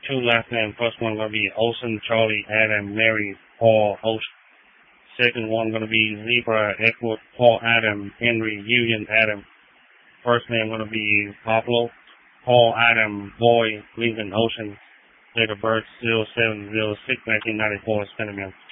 two last names. First one gonna be Olsen, Charlie, Adam, Mary, Paul, Ocean. Second one gonna be Zebra, Edward, Paul, Adam, Henry, Union, Adam. First name gonna be Pablo, Paul, Adam, Boy, Lincoln, Ocean. Date of birth 07/06/1994. Spent